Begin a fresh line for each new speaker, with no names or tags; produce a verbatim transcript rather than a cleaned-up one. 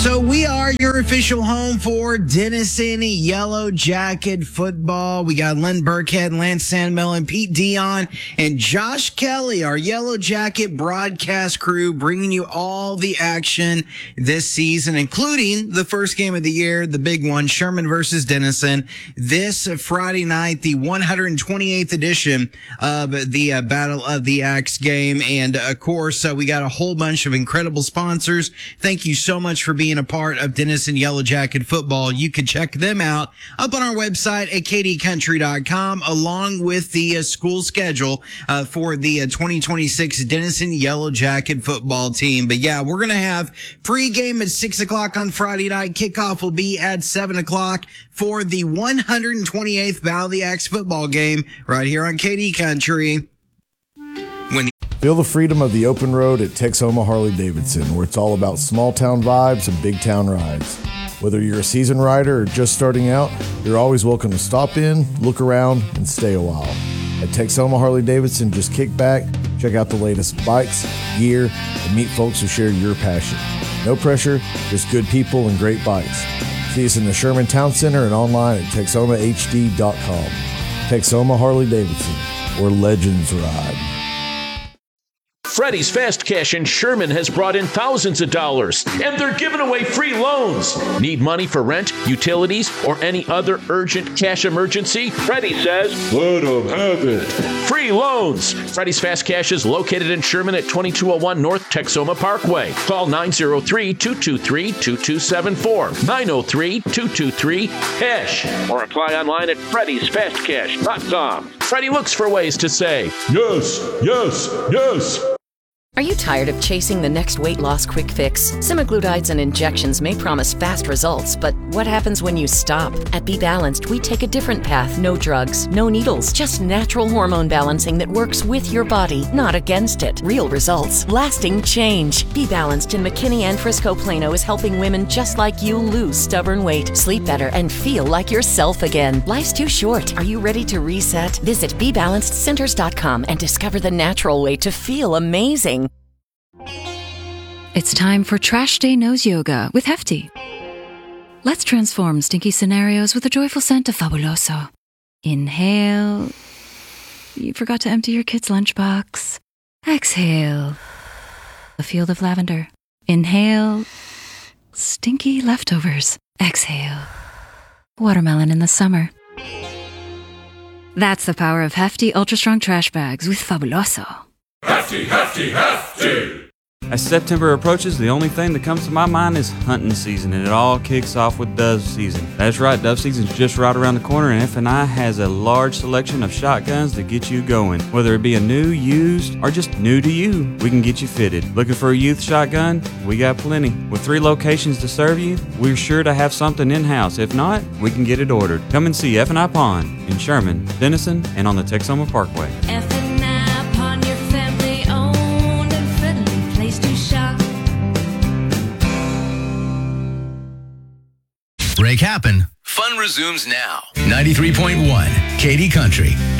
So we are your official home for Denison Yellow Jacket football. We got Len Burkhead, Lance Sandmelon, Pete Dion, and Josh Kelly, our Yellow Jacket broadcast crew, bringing you all the action this season, including the first game of the year, the big one, Sherman versus Denison, this Friday night, the one hundred twenty-eighth edition of the uh, Battle of the Axe game. And of course, uh, we got a whole bunch of incredible sponsors. Thank you so much for being a part of Denison Yellow Jacket football. You can check them out up on our website at k d country dot com, along with the uh, school schedule uh, for the uh, twenty twenty-six Denison Yellow Jacket football team. But yeah, we're going to have pregame at six o'clock on Friday night. Kickoff will be at seven o'clock for the one hundred twenty-eighth Battle of the Axe football game right here on K D Country. When
Feel the freedom of the open road at Texoma Harley-Davidson, where it's all about small-town vibes and big-town rides. Whether you're a seasoned rider or just starting out, you're always welcome to stop in, look around, and stay a while. At Texoma Harley-Davidson, just kick back, check out the latest bikes, gear, and meet folks who share your passion. No pressure, just good people and great bikes. See us in the Sherman Town Center and online at texoma h d dot com. Texoma Harley-Davidson, where legends ride.
Freddy's Fast Cash in Sherman has brought in thousands of dollars, and they're giving away free loans. Need money for rent, utilities, or any other urgent cash emergency? Freddy says, let them have it. Free loans. Freddy's Fast Cash is located in Sherman at twenty-two oh one North Texoma Parkway. Call nine oh three, two two three, two two seven four, nine oh three, two two three, cash, or apply online at freddys fast cash dot com. Freddy looks for ways to say, yes, yes, yes.
Are you tired of chasing the next weight loss quick fix? Semaglutides and injections may promise fast results, but what happens when you stop? At Be Balanced, we take a different path. No drugs, no needles, just natural hormone balancing that works with your body, not against it. Real results, lasting change. Be Balanced in McKinney and Frisco Plano is helping women just like you lose stubborn weight, sleep better, and feel like yourself again. Life's too short. Are you ready to reset? Visit be balanced centers dot com and discover the natural way to feel amazing.
It's time for Trash Day Nose Yoga with Hefty. Let's transform stinky scenarios with a joyful scent of Fabuloso. Inhale. You forgot to empty your kid's lunchbox. Exhale. A field of lavender. Inhale. Stinky leftovers. Exhale. Watermelon in the summer. That's the power of Hefty Ultra Strong Trash Bags with Fabuloso.
Hefty, hefty, hefty!
As September approaches, the only thing that comes to my mind is hunting season, and it all kicks off with dove season. That's right, dove season's just right around the corner, and F and I has a large selection of shotguns to get you going. Whether it be a new, used, or just new to you, we can get you fitted. Looking for a youth shotgun? We got plenty. With three locations to serve you, we're sure to have something in-house. If not, we can get it ordered. Come and see F and I Pawn in Sherman, Denison, and on the Texoma Parkway.
F and I Pawn, your family-owned and friendly place to shop.
Break happen. Fun resumes now. ninety-three point one K D Country.